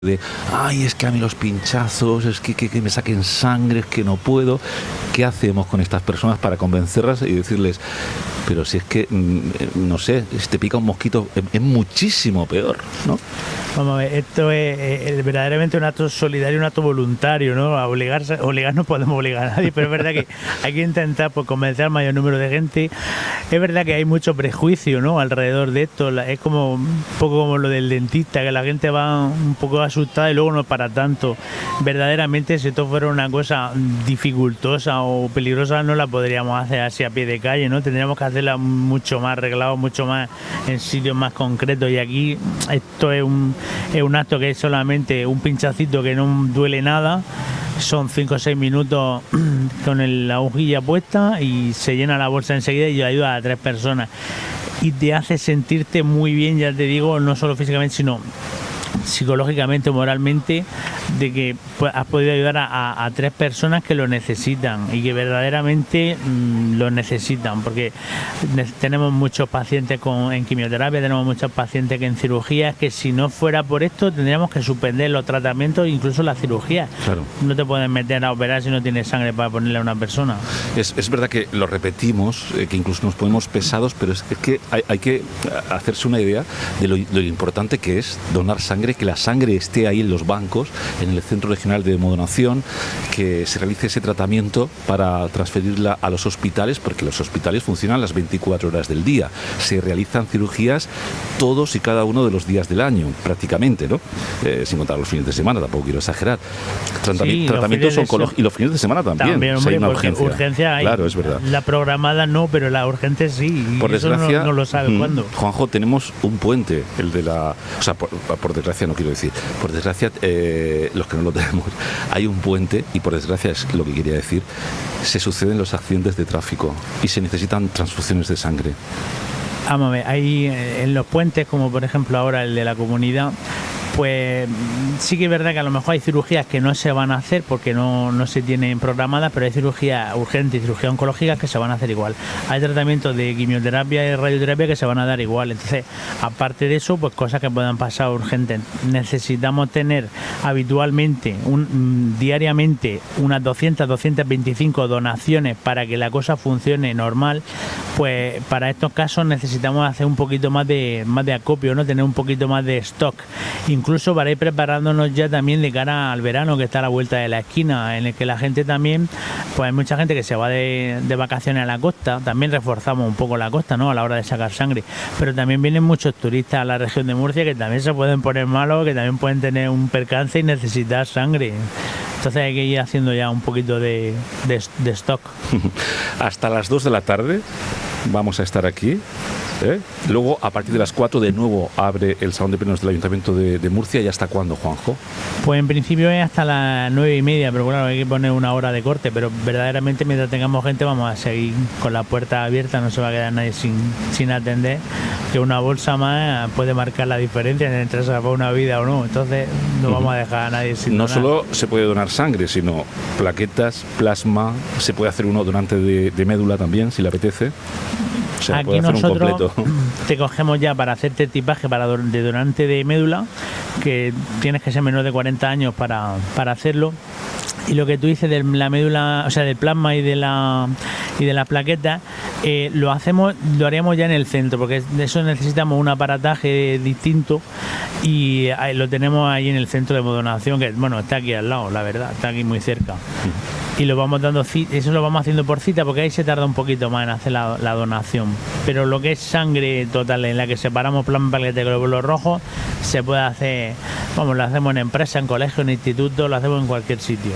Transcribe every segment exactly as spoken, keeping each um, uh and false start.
de, ay, es que a mí los pinchazos, es que, que, que me saquen sangre, es que no puedo. ¿Qué hacemos con estas personas para convencerlas y decirles, pero si es que, no sé, si te pica un mosquito es, es muchísimo peor, ¿no? Vamos a ver, esto es, es verdaderamente un acto solidario, un acto voluntario, ¿no? A obligarse, obligar no podemos obligar a nadie, pero es verdad que hay que intentar pues, convencer al mayor número de gente. Es verdad que hay mucho prejuicio, ¿no? Alrededor de esto. Es como un poco como lo del dentista, que la gente va un poco asustada y luego no es para tanto. Verdaderamente, si esto fuera una cosa dificultosa o peligrosa, no la podríamos hacer así a pie de calle, ¿no? Tendríamos que hacerla mucho más arreglado, mucho más en sitios más concretos. Y aquí esto es un es un acto que es solamente un pinchacito que no duele nada, son cinco o seis minutos con el, la hojilla puesta y se llena la bolsa enseguida y ayuda a tres personas y te hace sentirte muy bien, ya te digo, no solo físicamente sino psicológicamente, moralmente, de que pues, has podido ayudar a, a, a tres personas que lo necesitan y que verdaderamente mmm, lo necesitan, porque tenemos muchos pacientes con, en quimioterapia, tenemos muchos pacientes que en cirugías, que si no fuera por esto tendríamos que suspender los tratamientos, incluso la cirugía. Claro. No te pueden meter a operar si no tienes sangre para ponerle a una persona. Es, es verdad que lo repetimos, eh, que incluso nos ponemos pesados, pero es, es que hay, hay que hacerse una idea de lo, lo importante que es donar sangre, que la sangre esté ahí en los bancos, en el Centro Regional de Hemodonación, que se realice ese tratamiento para transferirla a los hospitales, porque los hospitales funcionan las veinticuatro horas del día. Se realizan cirugías todos y cada uno de los días del año, prácticamente, ¿no? Eh, sin contar los fines de semana, tampoco quiero exagerar. Tratami sí, tratamientos oncológicos y los fines de semana también. También, hombre, si hay una urgencia. urgencia hay. Claro, es verdad. La programada no, pero la urgente sí. Y por eso desgracia, no, no lo sabe mmm, cuándo. Juanjo, tenemos un puente, el de la... O sea, por, por desgracia no quiero decir, por desgracia eh, los que no lo tenemos, hay un puente y por desgracia es lo que quería decir, se suceden los accidentes de tráfico y se necesitan transfusiones de sangre. Vamos a ver, hay en los puentes, como por ejemplo ahora el de la comunidad, pues sí que es verdad que a lo mejor hay cirugías que no se van a hacer porque no, no se tienen programadas, pero hay cirugías urgentes y cirugías oncológicas que se van a hacer igual. Hay tratamientos de quimioterapia y radioterapia que se van a dar igual. Entonces, aparte de eso, pues cosas que puedan pasar urgentes. Necesitamos tener habitualmente, un, diariamente, unas doscientas, doscientas veinticinco donaciones para que la cosa funcione normal. Pues para estos casos necesitamos hacer un poquito más de, más de acopio, ¿no? Tener un poquito más de stock. Incluso para ir preparándonos ya también de cara al verano que está a la vuelta de la esquina, en el que la gente también, pues hay mucha gente que se va de, de vacaciones a la costa, también reforzamos un poco la costa, ¿no? A la hora de sacar sangre, pero también vienen muchos turistas a la región de Murcia que también se pueden poner malos, que también pueden tener un percance y necesitar sangre. Entonces hay que ir haciendo ya un poquito de, de, de stock. Hasta las dos de la tarde vamos a estar aquí. ¿Eh? Luego, a partir de las cuatro, de nuevo abre el Salón de Plenos del Ayuntamiento de, de Murcia. ¿Y hasta cuándo, Juanjo? Pues en principio es hasta las nueve y media, pero claro, hay que poner una hora de corte. Pero verdaderamente, mientras tengamos gente, vamos a seguir con la puerta abierta, no se va a quedar nadie sin, sin atender. Que una bolsa más puede marcar la diferencia entre salvar una vida o no. Entonces, no vamos a dejar a nadie sin No donar. solo se puede donar sangre, sino plaquetas, plasma, se puede hacer uno donante de, de médula también, si le apetece. O sea, aquí nosotros te cogemos ya para hacerte tipaje para de donante de médula, que tienes que ser menor de cuarenta años para, para hacerlo. Y lo que tú dices de la médula, o sea, del plasma y de la y de las plaquetas, eh, lo hacemos, lo haríamos ya en el centro, porque de eso necesitamos un aparataje distinto y ahí, lo tenemos ahí en el centro de donación, que bueno, está aquí al lado, la verdad, está aquí muy cerca. Y lo vamos dando, eso lo vamos haciendo por cita, porque ahí se tarda un poquito más en hacer la, la donación. Pero lo que es sangre total, en la que separamos plasma, plaqueta y glóbulos rojos, se puede hacer, vamos, lo hacemos en empresa, en colegio, en instituto, lo hacemos en cualquier sitio.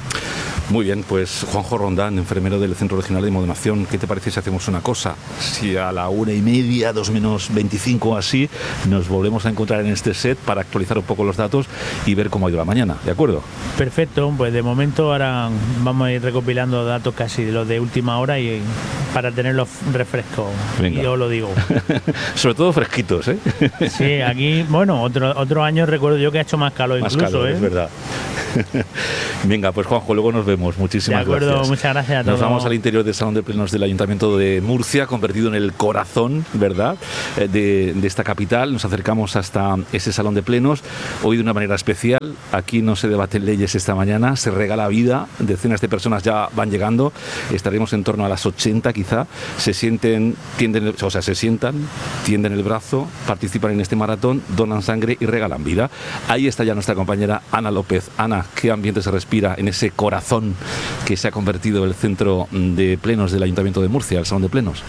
Muy bien, pues Juanjo Rondán, enfermero del Centro Regional de Hemodonación, ¿qué te parece si hacemos una cosa? Si a la una y media, dos menos veinticinco así, nos volvemos a encontrar en este set para actualizar un poco los datos y ver cómo ha ido la mañana, ¿de acuerdo? Perfecto, pues de momento ahora vamos a ir recopilando datos casi de los de última hora y para tenerlos refrescos. Venga. Yo lo digo. Sobre todo fresquitos, ¿eh? Sí, aquí, bueno, otro, otro año recuerdo yo que ha hecho más calor más incluso, calor, ¿eh? Es verdad. Venga, pues Juanjo, luego nos vemos. Muchísimas gracias. De acuerdo, gracias. Muchas gracias a todos. Nos vamos al interior del Salón de Plenos del Ayuntamiento de Murcia, convertido en el corazón, ¿verdad?, de, de esta capital. Nos acercamos hasta ese Salón de Plenos, hoy de una manera especial. Aquí no se debaten leyes esta mañana, se regala vida. Decenas de personas ya van llegando. Estaremos en torno a las ochenta quizá. Se sienten, tienden, o sea, se sientan, tienden el brazo, participan en este maratón, donan sangre y regalan vida. Ahí está ya nuestra compañera Ana López. Ana, ¿qué ambiente se respira en ese corazón que se ha convertido el centro de plenos del Ayuntamiento de Murcia, el Salón de Plenos?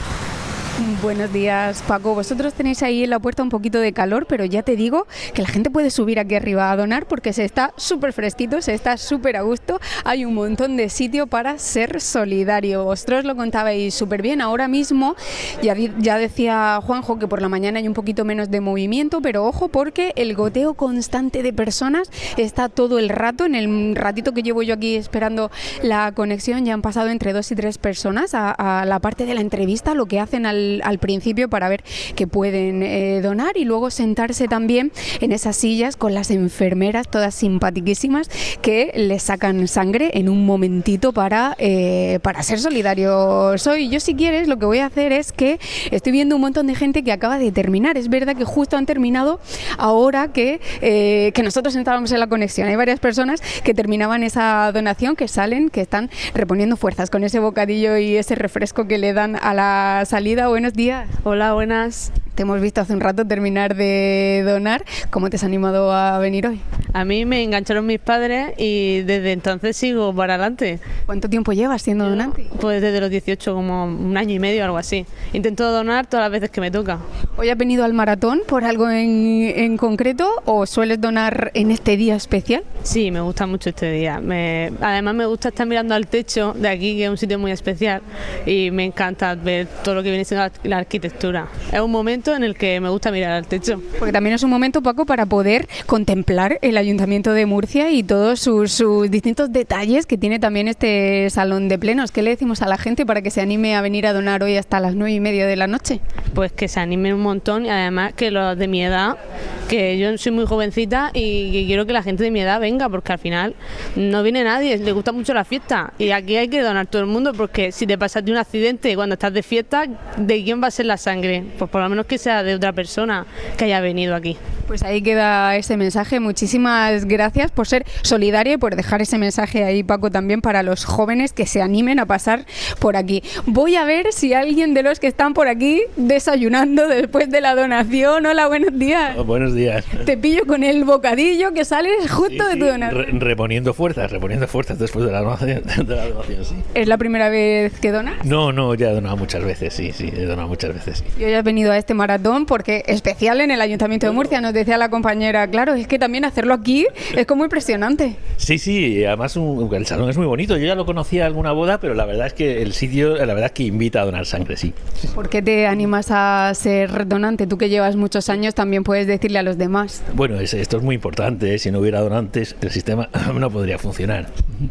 Buenos días, Paco. Vosotros tenéis ahí en la puerta un poquito de calor, pero ya te digo que la gente puede subir aquí arriba a donar porque se está súper fresquito, se está súper a gusto. Hay un montón de sitio para ser solidario. Vosotros lo contabais súper bien. Ahora mismo, ya, ya decía Juanjo que por la mañana hay un poquito menos de movimiento, pero ojo porque el goteo constante de personas está todo el rato. En el ratito que llevo yo aquí esperando la conexión ya han pasado entre dos y tres personas a, a la parte de la entrevista, lo que hacen al al principio para ver que pueden eh, donar y luego sentarse también en esas sillas con las enfermeras todas simpatiquísimas que les sacan sangre en un momentito para, eh, para ser solidarios hoy. Yo, si quieres, lo que voy a hacer es que estoy viendo un montón de gente que acaba de terminar. Es verdad que justo han terminado ahora que, eh, que nosotros estábamos en la conexión. Hay varias personas que terminaban esa donación, que salen, que están reponiendo fuerzas con ese bocadillo y ese refresco que le dan a la salida. Buenos días. Hola, buenas. Te hemos visto hace un rato terminar de donar. ¿Cómo te has animado a venir hoy? A mí me engancharon mis padres y desde entonces sigo para adelante. ¿Cuánto tiempo llevas siendo Yo, donante? Pues desde los dieciocho, como un año y medio, algo así. Intento donar todas las veces que me toca. ¿Hoy has venido al maratón por algo en, en concreto o sueles donar en este día especial? Sí, me gusta mucho este día. Me, además me gusta estar mirando al techo de aquí, que es un sitio muy especial, y me encanta ver todo lo que viene siendo la, la arquitectura. Es un momento en el que me gusta mirar al techo. Porque también es un momento, Paco, para poder contemplar el Ayuntamiento de Murcia y todos sus, sus distintos detalles que tiene también este salón de plenos. ¿Qué le decimos a la gente para que se anime a venir a donar hoy hasta las nueve y media de la noche? Pues que se animen un montón, y además que los de mi edad, que yo soy muy jovencita y que quiero que la gente de mi edad venga, porque al final no viene nadie, le gusta mucho la fiesta y aquí hay que donar todo el mundo, porque si te pasas de un accidente cuando estás de fiesta, ¿de quién va a ser la sangre? Pues por lo menos que sea de otra persona que haya venido aquí. Pues ahí queda ese mensaje. Muchísimas gracias por ser solidaria y por dejar ese mensaje ahí, Paco, también para los jóvenes que se animen a pasar por aquí. Voy a ver si alguien de los que están por aquí desayunando después de la donación. Hola, buenos días. Oh, buenos días. Te pillo con el bocadillo que sales justo Sí, de sí, tu donación. re- reponiendo fuerzas, reponiendo fuerzas después de la donación, de la donación, sí. ¿Es la primera vez que donas? No, no, ya he donado muchas veces, sí, sí, he donado muchas veces. Yo ya he venido a este maratón porque especial en el Ayuntamiento de Murcia, nos decía la compañera, claro, es que también hacerlo aquí es como impresionante. Sí, sí, además un- el salón es muy bonito. Yo ya lo conocía en alguna boda, pero la verdad es que el sitio, la verdad es que invita a donar sangre, sí. ¿Por qué te animas a ser donante? Tú que llevas muchos años también puedes decirle a los demás. Bueno, es- esto es muy importante, ¿eh? Si no hubiera donantes, el sistema no podría funcionar.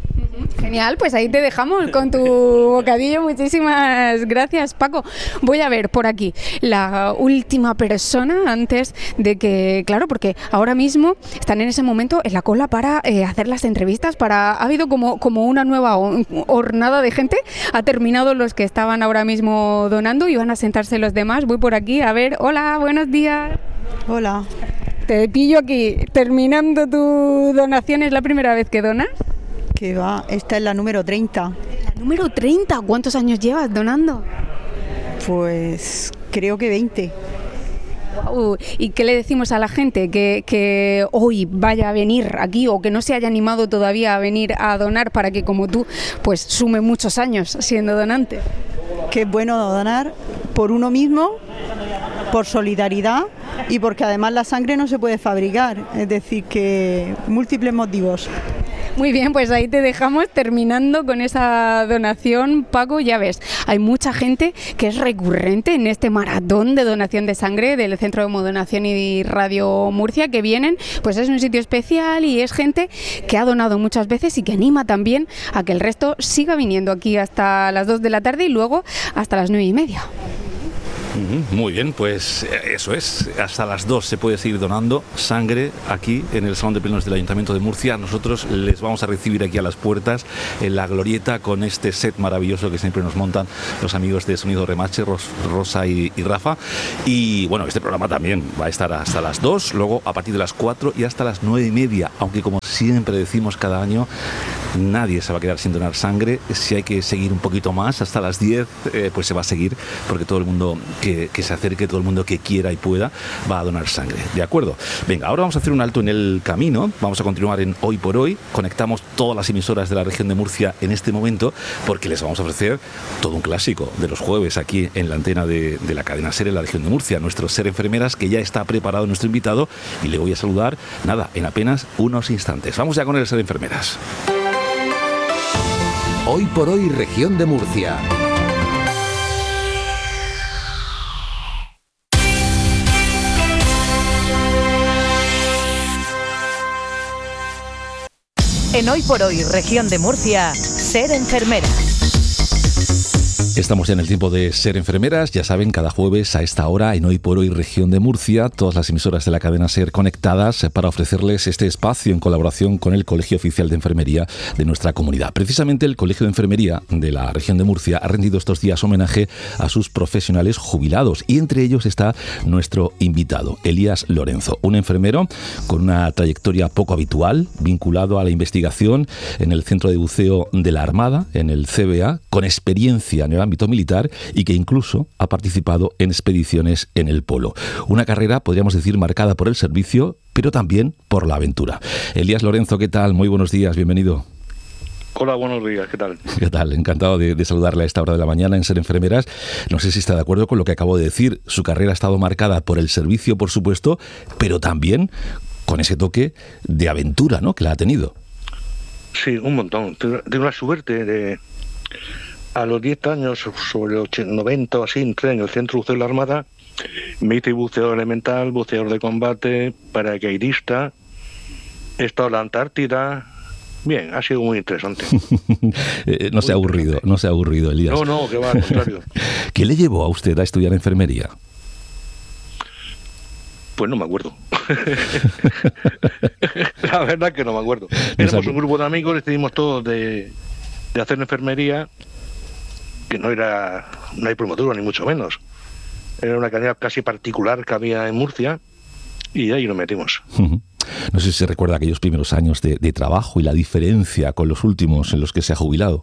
Genial, pues ahí te dejamos con tu bocadillo. Muchísimas gracias, Paco. Voy a ver por aquí la última persona antes de que, claro, porque ahora mismo están en ese momento en la cola para eh, hacer las entrevistas. Para ha habido como, como una nueva ho- hornada de gente. Ha terminado los que estaban ahora mismo donando y van a sentarse los demás. Voy por aquí a ver. Hola, buenos días. Hola. Te pillo aquí terminando tu donación. ¿Es la primera vez que donas? Que va, esta es la número treinta. La número treinta. ¿Cuántos años llevas donando? Pues creo que veinte. Guau. ¿Y qué le decimos a la gente que, que hoy vaya a venir aquí o que no se haya animado todavía a venir a donar para que, como tú, pues sume muchos años siendo donante? Que es bueno donar por uno mismo, por solidaridad y porque además la sangre no se puede fabricar. Es decir, que múltiples motivos. Muy bien, pues ahí te dejamos terminando con esa donación, Paco. Ya ves, hay mucha gente que es recurrente en este maratón de donación de sangre del Centro de Hemodonación y Radio Murcia, que vienen, pues es un sitio especial y es gente que ha donado muchas veces y que anima también a que el resto siga viniendo aquí hasta las dos de la tarde y luego hasta las nueve y media. Muy bien, pues eso es. Hasta las dos se puede seguir donando sangre aquí en el Salón de Plenos del Ayuntamiento de Murcia. Nosotros les vamos a recibir aquí a las puertas en la glorieta con este set maravilloso que siempre nos montan los amigos de Sonido Remache, Ros, Rosa y, y Rafa. Y bueno, este programa también va a estar hasta las dos, luego a partir de las cuatro y hasta las nueve y media. Aunque como siempre decimos cada año, nadie se va a quedar sin donar sangre. Si hay que seguir un poquito más, hasta las diez, eh, pues se va a seguir, porque todo el mundo que, que se acerque, todo el mundo que quiera y pueda, va a donar sangre. ¿De acuerdo? Venga, ahora vamos a hacer un alto en el camino. Vamos a continuar en Hoy por Hoy. Conectamos todas las emisoras de la región de Murcia en este momento, porque les vamos a ofrecer todo un clásico de los jueves aquí en la antena de, de la cadena SER en la región de Murcia. Nuestro SER Enfermeras, que ya está preparado nuestro invitado, y le voy a saludar, nada, en apenas unos instantes. Vamos ya con el SER Enfermeras. Hoy por Hoy, región de Murcia. En Hoy por Hoy, región de Murcia, SER Enfermeras. Estamos ya en el tiempo de SER Enfermeras, ya saben, cada jueves a esta hora en Hoy por Hoy, región de Murcia, todas las emisoras de la cadena SER conectadas para ofrecerles este espacio en colaboración con el Colegio Oficial de Enfermería de nuestra comunidad. Precisamente el Colegio de Enfermería de la región de Murcia ha rendido estos días homenaje a sus profesionales jubilados, y entre ellos está nuestro invitado, Elías Lorenzo, un enfermero con una trayectoria poco habitual, vinculado a la investigación en el Centro de Buceo de la Armada, en el C B A, con experiencia en el ámbito militar y que incluso ha participado en expediciones en el Polo. Una carrera, podríamos decir, marcada por el servicio, pero también por la aventura. Elías Lorenzo, ¿qué tal? Muy buenos días, bienvenido. Hola, buenos días, ¿qué tal? ¿Qué tal? Encantado de, de saludarle a esta hora de la mañana en SER Enfermeras. No sé si está de acuerdo con lo que acabo de decir. Su carrera ha estado marcada por el servicio, por supuesto, pero también con ese toque de aventura, ¿no?, que la ha tenido. Sí, un montón. Tengo la suerte de... A los diez años, sobre los noventa o así, entré en el Centro de Buceo de la Armada, me hice buceador elemental, buceador de combate, paracaidista, he estado en la Antártida. Bien, ha sido muy interesante. eh, no se ha aburrido, no se ha aburrido, Elías. No, no, que va, al contrario. ¿Qué le llevó a usted a estudiar enfermería? Pues no me acuerdo. La verdad que no me acuerdo. Éramos un grupo de amigos, decidimos todos de, de hacer enfermería, que no era, no hay promotura ni mucho menos. Era una carrera casi particular que había en Murcia, y ahí nos metimos. Uh-huh. No sé si se recuerda aquellos primeros años de, de trabajo y la diferencia con los últimos en los que se ha jubilado.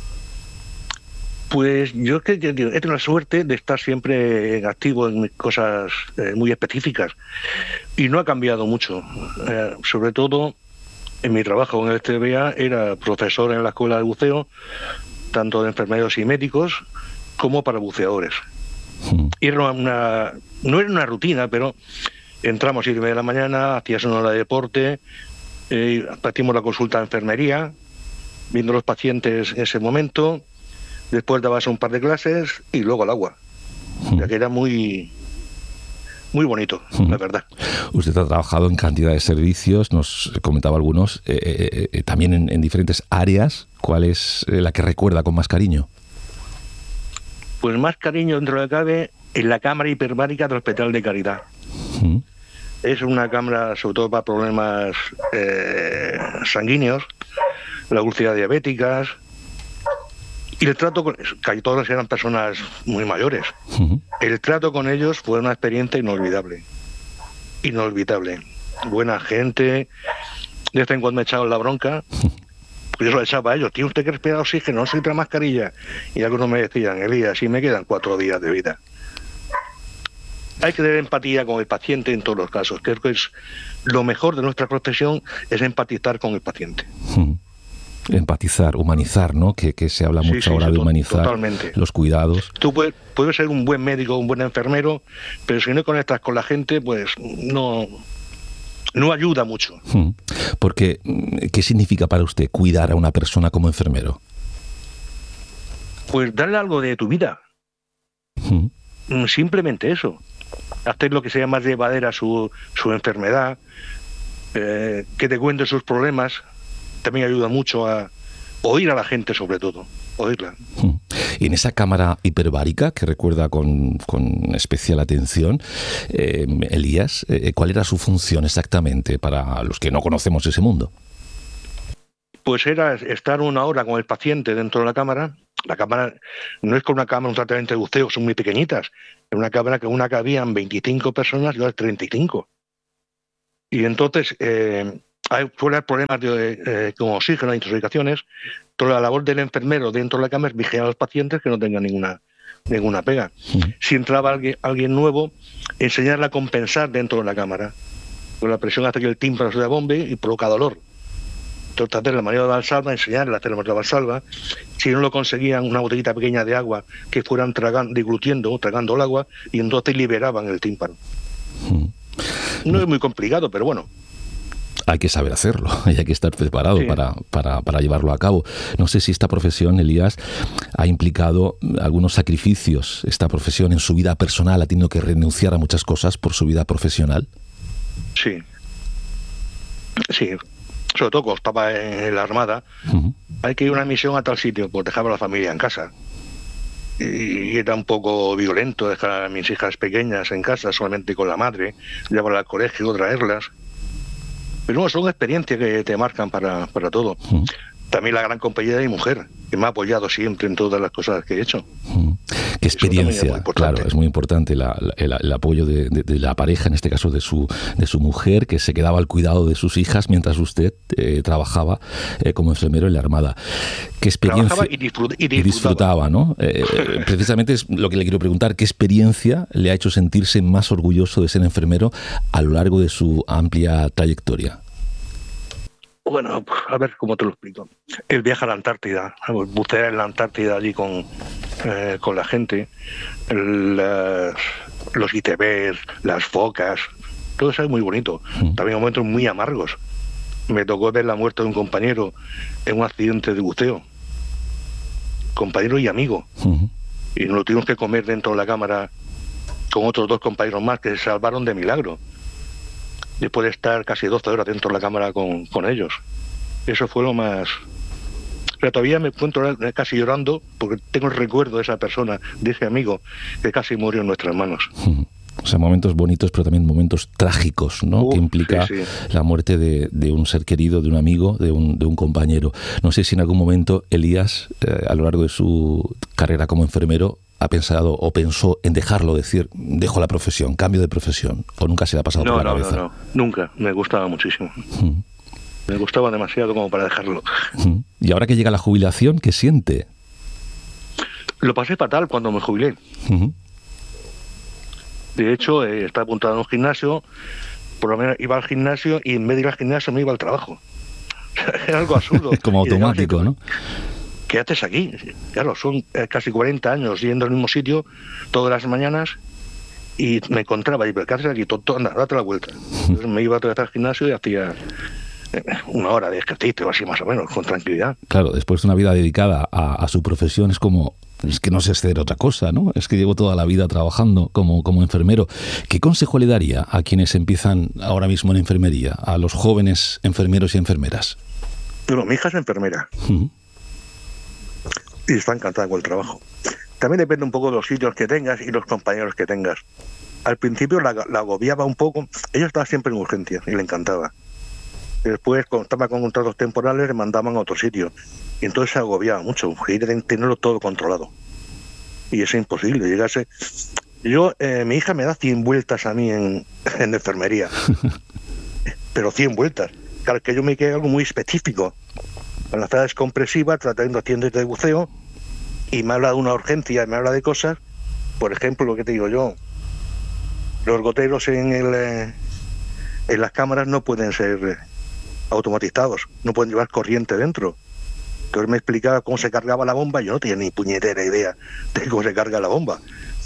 Pues yo que he tenido la suerte de estar siempre activo en cosas eh, muy específicas, y no ha cambiado mucho. Eh, sobre todo en mi trabajo en el C B A era profesor en la escuela de buceo, tanto de enfermeros y médicos como para buceadores. Hmm. Y era una, no era una rutina, pero entramos a ir de la mañana, hacías una hora de deporte, eh, partimos la consulta de enfermería, viendo los pacientes en ese momento. Después dabas un par de clases y luego al agua. Hmm. Ya que era muy, muy bonito, hmm. la verdad. Usted ha trabajado en cantidad de servicios, nos comentaba algunos, eh, eh, eh, también en, en diferentes áreas. ¿Cuál es la que recuerda con más cariño? Pues más cariño, dentro de lo que cabe, en la cámara hiperbárica del Hospital de Caridad. Hmm. Es una cámara sobre todo para problemas eh, sanguíneos, la obesidad diabéticas. Y el trato con casi todas eran personas muy mayores. Uh-huh. El trato con ellos fue una experiencia inolvidable. Inolvidable. Buena gente. De vez en cuando me echaban la bronca. Pues yo se lo echaba a ellos. Tío, usted que respira oxígeno, no se quita mascarilla. Y algunos me decían, Elías, sí me quedan cuatro días de vida. Hay que tener empatía con el paciente en todos los casos. Creo que es lo mejor de nuestra profesión, es empatizar con el paciente. Uh-huh. Empatizar, humanizar, ¿no? Que, que se habla mucho sí, sí, ahora sí, de humanizar totalmente. Los cuidados. Tú puedes, puedes ser un buen médico, un buen enfermero, pero si no conectas con la gente, pues no, no ayuda mucho. Porque, ¿qué significa para usted cuidar a una persona como enfermero? Pues darle algo de tu vida. Hmm. Simplemente eso. Hacer lo que sea más llevadera su, su enfermedad, eh, que te cuente sus problemas. También ayuda mucho a oír a la gente, sobre todo, oírla. En esa cámara hiperbárica, que recuerda con, con especial atención, eh, Elías, eh, ¿cuál era su función exactamente para los que no conocemos ese mundo? Pues era estar una hora con el paciente dentro de la cámara. La cámara no es con una cámara, un tratamiento de buceo, son muy pequeñitas. Es una cámara que una cabían veinticinco personas y otra treinta y cinco. Y entonces eh, hay, suele haber problemas de, eh, con oxígeno, intoxicaciones. Toda la labor del enfermero dentro de la cámara es vigilar a los pacientes que no tengan ninguna, ninguna pega. Sí. Si entraba alguien, alguien nuevo, enseñarle a compensar dentro de la cámara. Con la presión hace que el tímpano se bombe y provoca dolor. Entonces, hacer la maniobra de Valsalva, enseñarle a hacer la maniobra de Valsalva. Si no lo conseguían, una botellita pequeña de agua que fueran tragando, deglutiendo, tragando el agua, y entonces liberaban el tímpano. Hmm. No es muy complicado, pero bueno. Hay que saber hacerlo y hay que estar preparado sí. para, para, para llevarlo a cabo. No sé si esta profesión, Elías, ha implicado algunos sacrificios. Esta profesión en su vida personal ha tenido que renunciar a muchas cosas por su vida profesional. Sí. Sí. Sobre todo cuando estaba en la Armada, uh-huh. hay que ir a una misión a tal sitio, pues dejaba a la familia en casa. Y era un poco violento dejar a mis hijas pequeñas en casa, solamente con la madre, llevarlas al colegio, traerlas. Pero no, son experiencias que te marcan para, para todo. Uh-huh. También la gran compañía de mi mujer, que me ha apoyado siempre en todas las cosas que he hecho. Uh-huh. Qué experiencia, es claro, es muy importante la, la, el, el apoyo de, de, de la pareja, en este caso de su, de su mujer, que se quedaba al cuidado de sus hijas mientras usted eh, trabajaba eh, como enfermero en la Armada. Qué experiencia. Trabajaba y, disfrut- y disfrutaba. Y disfrutaba, ¿no? Eh, precisamente es lo que le quiero preguntar, ¿qué experiencia le ha hecho sentirse más orgulloso de ser enfermero a lo largo de su amplia trayectoria? Bueno, a ver cómo te lo explico. El viaje a la Antártida, bucear en la Antártida allí con, eh, con la gente, el, uh, los I T Bs, las focas, todo eso es muy bonito. Mm. También momentos muy amargos. Me tocó ver la muerte de un compañero en un accidente de buceo. Compañero y amigo. Mm. Y nos lo tuvimos que comer dentro de la cámara con otros dos compañeros más que se salvaron de milagro. Después de estar casi doce horas dentro de la cámara con, con ellos. Eso fue lo más... Pero todavía me encuentro casi llorando porque tengo el recuerdo de esa persona, de ese amigo, que casi murió en nuestras manos. O sea, momentos bonitos, pero también momentos trágicos, ¿no? Uh, que implica sí, sí. la muerte de, de un ser querido, de un amigo, de un, de un compañero. No sé si en algún momento Elías, eh, a lo largo de su carrera como enfermero, ha pensado o pensó en dejarlo, decir, dejo la profesión, cambio de profesión, o nunca se le ha pasado no, por la no, cabeza. No, no, nunca. Me gustaba muchísimo. Uh-huh. Me gustaba demasiado como para dejarlo. Uh-huh. Y ahora que llega la jubilación, ¿qué siente? Lo pasé fatal cuando me jubilé. Uh-huh. De hecho, eh, estaba apuntado en un gimnasio, por lo menos iba al gimnasio y en vez de ir al gimnasio me iba al trabajo. Era algo absurdo. Como automático, ¿no? ¿Qué haces aquí? Claro, son casi cuarenta años yendo al mismo sitio todas las mañanas y me encontraba y, ¿pero qué haces aquí? Todo, anda, date la vuelta. Entonces me iba a tratar al gimnasio y hacía una hora de ejercicio, así más o menos, con tranquilidad. Claro, después de una vida dedicada a, a su profesión es como, es que no sé hacer otra cosa, ¿no? Es que llevo toda la vida trabajando como, como enfermero. ¿Qué consejo le daría a quienes empiezan ahora mismo en enfermería, a los jóvenes enfermeros y enfermeras? Bueno, mi hija es enfermera. Uh-huh. Y está encantada con el trabajo. También depende un poco de los sitios que tengas y los compañeros que tengas. Al principio la, la agobiaba un poco. Ella estaba siempre en urgencias y le encantaba. Después, cuando estaba con contratos temporales, le mandaban a otro sitio. Y entonces se agobiaba mucho. Quería tenerlo todo controlado. Y es imposible. Llegase. Yo, eh, mi hija me da cien vueltas a mí en, en enfermería. Pero cien vueltas. Claro, que yo me quedé algo muy específico. Con la zona descompresiva, tratando accidentes de buceo, y me habla de una urgencia, me habla de cosas, por ejemplo, lo que te digo yo, los goteros en el eh, en las cámaras no pueden ser eh, automatizados, no pueden llevar corriente dentro. Entonces me explicaba cómo se cargaba la bomba, yo no tenía ni puñetera idea de cómo se carga la bomba.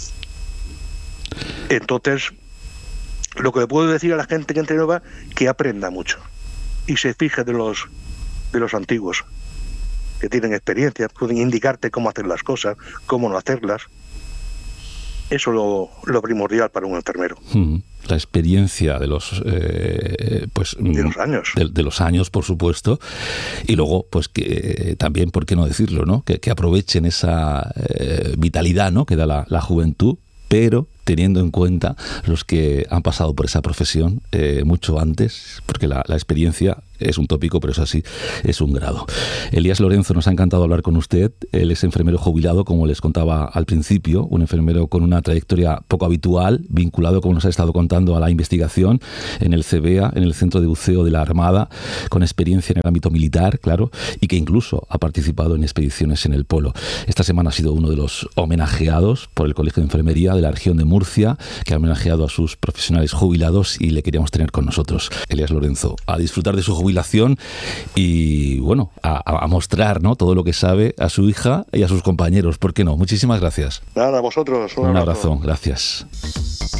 Entonces, lo que le puedo decir a la gente que entre nueva, que aprenda mucho, y se fije de los de los antiguos, que tienen experiencia, pueden indicarte cómo hacer las cosas, cómo no hacerlas. Eso es lo, lo primordial para un enfermero. Mm. la experiencia de los eh, pues de los años, de, de los años, por supuesto, y luego, pues que también, ¿por qué no decirlo, no? Que, que aprovechen esa eh, vitalidad, ¿no? Que da la, la juventud, pero teniendo en cuenta los que han pasado por esa profesión eh, mucho antes, porque la, la experiencia es un tópico, pero es así, es un grado. Elías Lorenzo, nos ha encantado hablar con usted. Él es enfermero jubilado, como les contaba al principio, un enfermero con una trayectoria poco habitual, vinculado, como nos ha estado contando, a la investigación en el C B A, en el Centro de Buceo de la Armada, con experiencia en el ámbito militar, claro, y que incluso ha participado en expediciones en el Polo. Esta semana ha sido uno de los homenajeados por el Colegio de Enfermería de la región de Murcia, que ha homenajeado a sus profesionales jubilados, y le queríamos tener con nosotros. Elías Lorenzo, a disfrutar de su jubilación y, bueno, a, a mostrar, ¿no?, todo lo que sabe a su hija y a sus compañeros. ¿Por qué no? Muchísimas gracias. Nada, a vosotros. Un, un abrazo. abrazo. Gracias.